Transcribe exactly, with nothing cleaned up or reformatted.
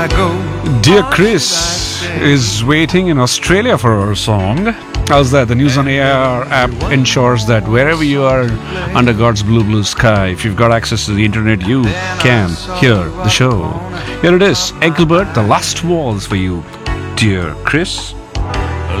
Dear Chris is waiting in Australia for our song. How's that? The News on Air app ensures that wherever you are under God's blue, blue sky, if you've got access to the internet, you can hear the show. Here it is, Engelbert, The Last Waltz for you, dear Chris.